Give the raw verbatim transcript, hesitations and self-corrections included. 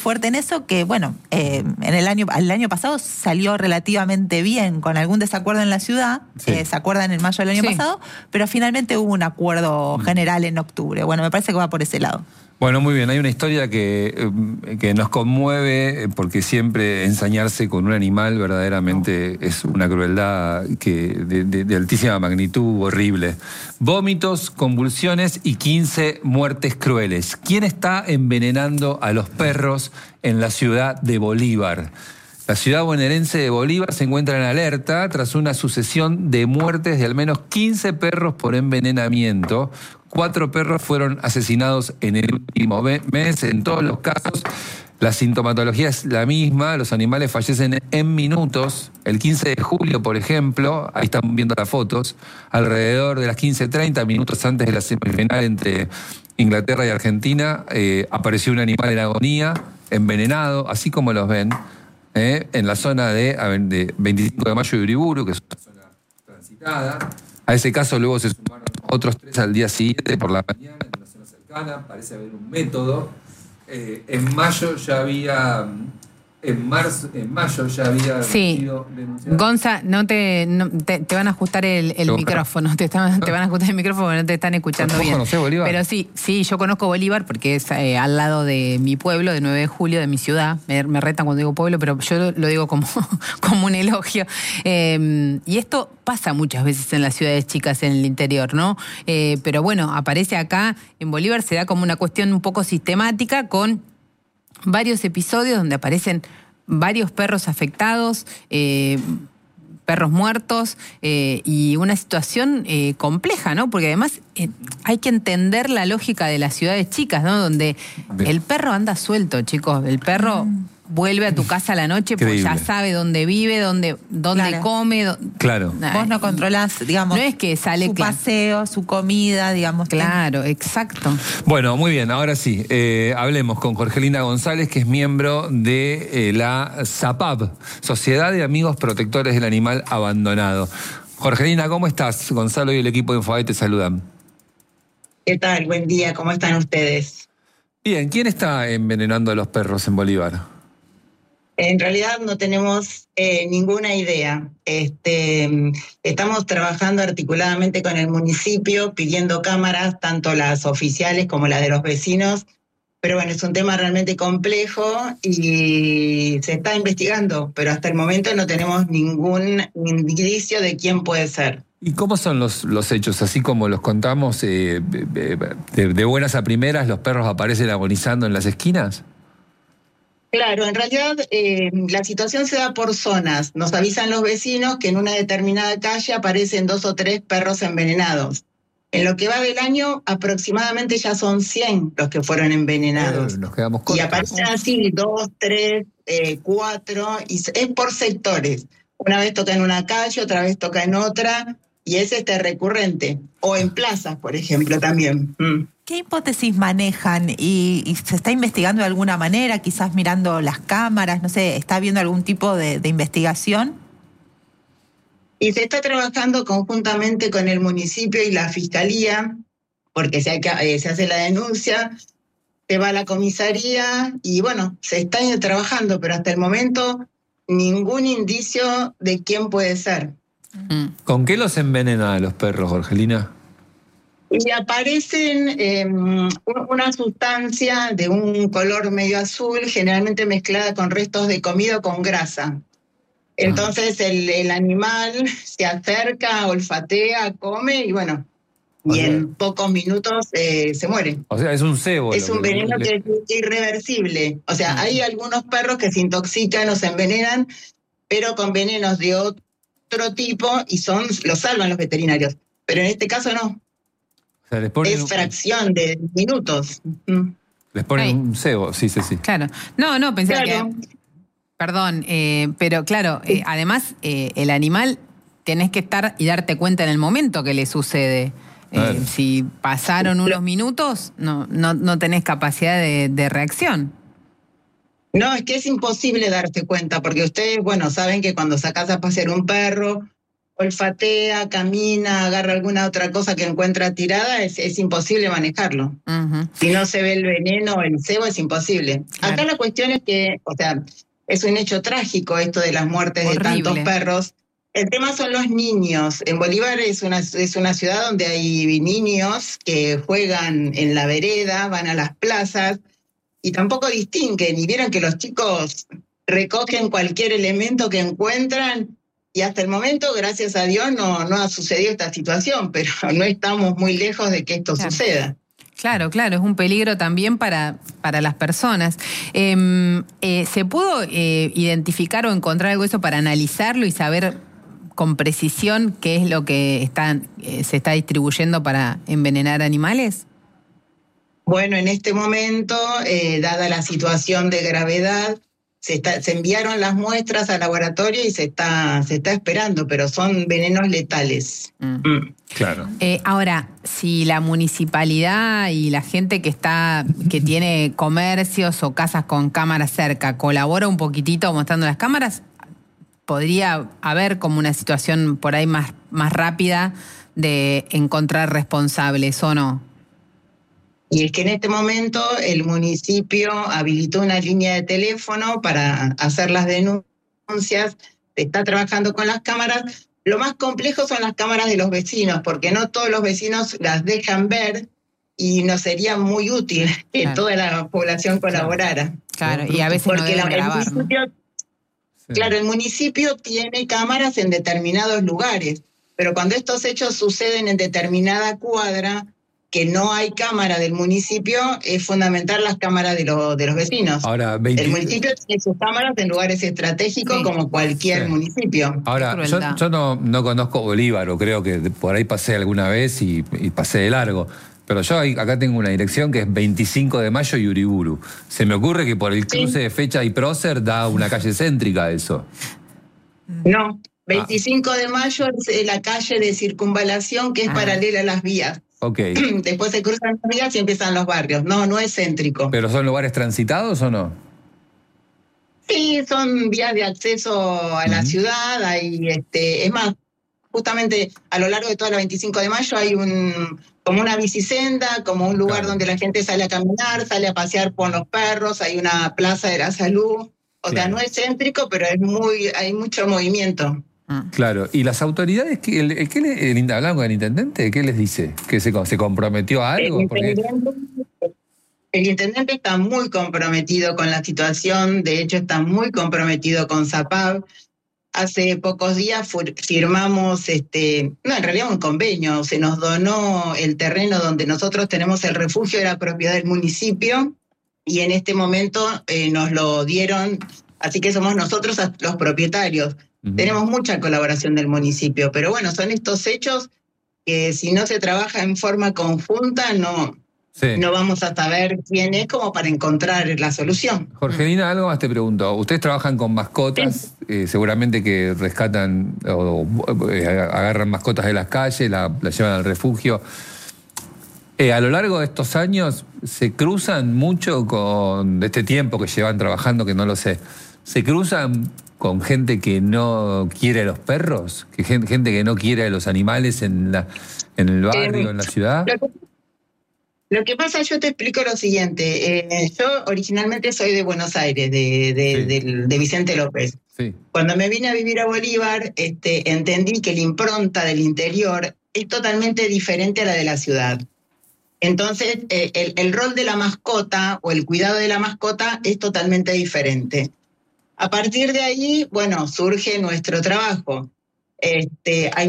fuerte en eso, que bueno, eh, en el año, el año pasado salió relativamente bien, con algún desacuerdo en la ciudad, sí. eh, se acuerdan en mayo del año sí. pasado, pero finalmente hubo un acuerdo general en octubre. Bueno, me parece que va por ese lado. Bueno, muy bien, hay una historia que, que nos conmueve, porque siempre ensañarse con un animal verdaderamente es una crueldad que de, de, de altísima magnitud, horrible. Vómitos, convulsiones y quince muertes crueles. ¿Quién está envenenando a los perros en la ciudad de Bolívar? La ciudad bonaerense de Bolívar se encuentra en alerta tras una sucesión de muertes de al menos quince perros por envenenamiento. Cuatro perros fueron asesinados en el último mes. En todos los casos, la sintomatología es la misma. Los animales fallecen en minutos. El quince de julio, por ejemplo, ahí están viendo las fotos, alrededor de las quince treinta, minutos antes de la semifinal entre Inglaterra y Argentina, eh, apareció un animal en agonía, envenenado, así como los ven, eh, en la zona de, de veinticinco de mayo de Uriburu, que es una zona transitada. A ese caso luego se sumaron otros tres al día siguiente por la mañana en una zona cercana. Parece haber un método. Eh, en mayo ya había... En marzo, en mayo ya había sí. sido denunciado. Gonza, no te, no, te, te van a ajustar el, el micrófono, te, están, te van a ajustar el micrófono porque no te están escuchando bien. ¿Conocés Bolívar? Pero sí, sí, yo conozco Bolívar porque es eh, al lado de mi pueblo, de nueve de julio, de mi ciudad. Me, me retan cuando digo pueblo, pero yo lo digo como, como un elogio. Eh, y esto pasa muchas veces en las ciudades chicas en el interior, ¿no? Eh, pero bueno, aparece acá en Bolívar, se da como una cuestión un poco sistemática con varios episodios donde aparecen varios perros afectados, eh, perros muertos, eh, y una situación eh, compleja, ¿no? Porque además eh, hay que entender la lógica de las ciudades chicas, ¿no? Donde Bien. el perro anda suelto, chicos. El perro mm. vuelve a tu casa a la noche porque ya sabe dónde vive, dónde, dónde claro. come. Dónde... Claro. Vos no controlás, digamos, no es que sale su claro. paseo, su comida, digamos. Claro, exacto. Bueno, muy bien, ahora sí, eh, hablemos con Jorgelina González, que es miembro de eh, la SAPAB, Sociedad de Amigos Protectores del Animal Abandonado. Jorgelina, ¿cómo estás? Gonzalo y el equipo de Infobae te saludan. ¿Qué tal? Buen día, ¿cómo están ustedes? Bien, ¿quién está envenenando a los perros en Bolívar? En realidad no tenemos eh, ninguna idea. Este, estamos trabajando articuladamente con el municipio, pidiendo cámaras, tanto las oficiales como las de los vecinos. Pero bueno, es un tema realmente complejo y se está investigando, pero hasta el momento no tenemos ningún indicio de quién puede ser. ¿Y cómo son los, los hechos? Así como los contamos, eh, de, de buenas a primeras, ¿los perros aparecen agonizando en las esquinas? Claro, en realidad eh, la situación se da por zonas. Nos avisan los vecinos que en una determinada calle aparecen dos o tres perros envenenados. En lo que va del año, aproximadamente ya son cien los que fueron envenenados. Eh, nos quedamos cortos. Y aparecen así dos, tres, eh, cuatro, y es por sectores. Una vez toca en una calle, otra vez toca en otra, y es este recurrente. O en plazas, por ejemplo, también. Mm. ¿Qué hipótesis manejan? ¿Y, y se está investigando de alguna manera? Quizás mirando las cámaras, no sé, ¿está habiendo algún tipo de, de investigación? Y se está trabajando conjuntamente con el municipio y la fiscalía, porque se, hay que, eh, se hace la denuncia, se va a la comisaría y bueno, se está trabajando, pero hasta el momento ningún indicio de quién puede ser. ¿Con qué los envenenan a los perros, Jorgelina? Y aparecen eh, una sustancia de un color medio azul, generalmente mezclada con restos de comida o con grasa. Entonces el, el animal se acerca, olfatea, come y bueno, y sea, en pocos minutos eh, se muere. O sea, es un cebo. Es un veneno que es irreversible. O sea, hay algunos perros que se intoxican o se envenenan, pero con venenos de otro tipo y son los salvan los veterinarios. Pero en este caso no. O sea, les ponen es un... fracción de minutos. Les ponen Ay. un cebo, sí, sí, sí. Claro. No, no, pensé Claro. que... Perdón, eh, pero claro, eh, además eh, el animal tenés que estar y darte cuenta en el momento que le sucede. Eh, si pasaron unos minutos, no, no, no tenés capacidad de, de reacción. No, es que es imposible darse cuenta, porque ustedes, bueno, saben que cuando sacás a pasear un perro olfatea, camina, agarra alguna otra cosa que encuentra tirada, es, es imposible manejarlo. Uh-huh. Si no se ve el veneno o el cebo, es imposible. Claro. Acá la cuestión es que, o sea, es un hecho trágico esto de las muertes Horrible. de tantos perros. El tema son los niños. En Bolívar es una, es una ciudad donde hay niños que juegan en la vereda, van a las plazas y tampoco distinguen. Y vieron que los chicos recogen cualquier elemento que encuentran y hasta el momento, gracias a Dios, no, no ha sucedido esta situación, pero no estamos muy lejos de que esto claro. suceda. Claro, claro, es un peligro también para, para las personas. Eh, eh, ¿Se pudo eh, identificar o encontrar algo de eso para analizarlo y saber con precisión qué es lo que está, eh, se está distribuyendo para envenenar animales? Bueno, en este momento, eh, dada la situación de gravedad, se, está, se enviaron las muestras al laboratorio y se está, se está esperando, pero son venenos letales. Mm. Mm. Claro. Eh, ahora, si la municipalidad y la gente que está, que tiene comercios o casas con cámaras cerca, colabora un poquitito mostrando las cámaras, podría haber como una situación por ahí más, más rápida de encontrar responsables, ¿o no? Y es que en este momento el municipio habilitó una línea de teléfono para hacer las denuncias, está trabajando con las cámaras. Lo más complejo son las cámaras de los vecinos, porque no todos los vecinos las dejan ver y nos sería muy útil que claro. toda la población colaborara. Claro, y a veces porque no la, grabar, el municipio, ¿no? Sí. Claro, el municipio tiene cámaras en determinados lugares, pero cuando estos hechos suceden en determinada cuadra, que no hay cámara del municipio, es fundamental las cámaras de, lo, de los vecinos. Ahora, veinte... El municipio tiene sus cámaras en lugares estratégicos sí. como cualquier sí. municipio. Ahora, yo, yo no, no conozco Bolívar, o creo que por ahí pasé alguna vez y, y pasé de largo, pero yo acá tengo una dirección que es veinticinco de mayo y Uriburu. Se me ocurre que por el cruce sí. de Fecha y Prócer da una calle céntrica eso. No, veinticinco ah. de mayo es la calle de circunvalación que es ah. paralela a las vías. Okay. Después se cruzan las vías y empiezan los barrios. No, no es céntrico. ¿Pero son lugares transitados o no? Sí, son vías de acceso a la uh-huh. ciudad. Hay, este, es más, justamente a lo largo de toda la veinticinco de mayo hay un como una bicisenda, como un lugar claro. donde la gente sale a caminar, sale a pasear con los perros, hay una plaza de la salud. O claro. sea, no es céntrico, pero es muy, hay mucho movimiento. Claro, ¿y las autoridades, qué, el, el, el, el, hablando con el intendente, qué les dice? ¿Que se, se comprometió a algo? El intendente, Porque... el intendente está muy comprometido con la situación, de hecho está muy comprometido con ZAPAV. Hace pocos días firmamos, este, no, en realidad un convenio, se nos donó el terreno donde nosotros tenemos el refugio, era propiedad del municipio, y en este momento eh, nos lo dieron, así que somos nosotros los propietarios. Uh-huh. Tenemos mucha colaboración del municipio, pero bueno, son estos hechos que si no se trabaja en forma conjunta no, sí. no vamos a saber quién es como para encontrar la solución. Jorgelina, algo más te pregunto. Ustedes trabajan con mascotas, sí. eh, seguramente que rescatan o, o eh, agarran mascotas de las calles, la, la llevan al refugio. Eh, a lo largo de estos años, ¿se cruzan mucho con este tiempo que llevan trabajando, que no lo sé? ¿Se cruzan con gente que no quiere a los perros? ¿Que gente, gente que no quiere a los animales en, la, en el barrio, eh, en la ciudad? Lo que, lo que pasa, yo te explico lo siguiente. Eh, yo originalmente soy de Buenos Aires, de, de, sí. de, de Vicente López. Sí. Cuando me vine a vivir a Bolívar, este, entendí que la impronta del interior es totalmente diferente a la de la ciudad. Entonces, eh, el, el rol de la mascota o el cuidado de la mascota es totalmente diferente. A partir de ahí, bueno, surge nuestro trabajo. Este, hay